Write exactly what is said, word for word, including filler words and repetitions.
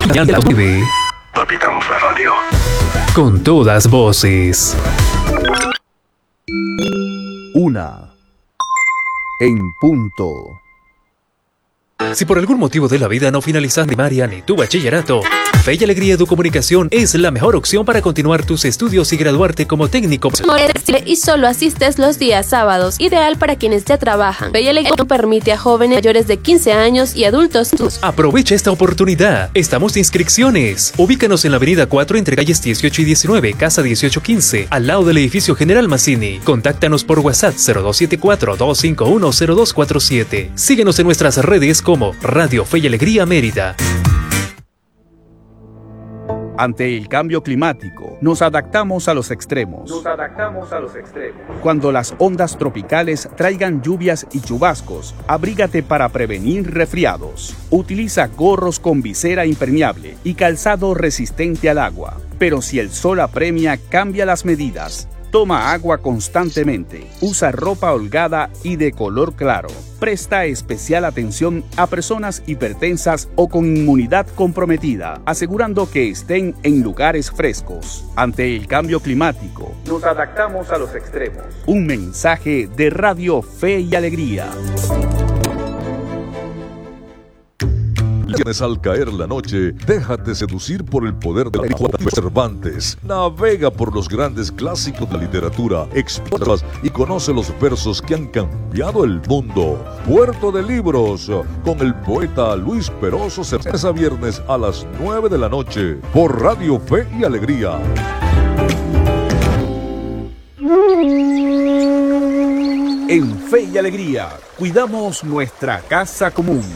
Capitán Radio. Con todas voces. Una. En punto. Si por algún motivo de la vida no finalizas primaria ni tu bachillerato, Fe y Alegría Educomunicación es la mejor opción para continuar tus estudios y graduarte como técnico. Y solo asistes los días sábados, ideal para quienes ya trabajan. Fe y Alegría permite a jóvenes mayores de quince años y adultos. Aprovecha esta oportunidad. Estamos de inscripciones. Ubícanos en la avenida cuatro entre calles dieciocho y diecinueve, casa dieciocho quince, al lado del edificio General Mazzini. Contáctanos por WhatsApp cero dos siete cuatro, dos cinco uno, cero dos cuatro siete. Síguenos en nuestras redes como Radio Fe y Alegría Mérida. Ante el cambio climático, nos adaptamos a los extremos. Nos adaptamos a los extremos. Cuando las ondas tropicales traigan lluvias y chubascos, abrígate para prevenir resfriados. Utiliza gorros con visera impermeable y calzado resistente al agua. Pero si el sol apremia, cambia las medidas. Toma agua constantemente, usa ropa holgada y de color claro. Presta especial atención a personas hipertensas o con inmunidad comprometida, asegurando que estén en lugares frescos. Ante el cambio climático, nos adaptamos a los extremos. Un mensaje de Radio Fe y Alegría. Al caer la noche, déjate seducir por el poder de la Cervantes. Navega por los grandes clásicos de la literatura, explora y conoce los versos que han cambiado el mundo. Puerto de Libros, con el poeta Luis Peroso, certeza viernes a las nueve de la noche, por Radio Fe y Alegría. En Fe y Alegría, cuidamos nuestra casa común.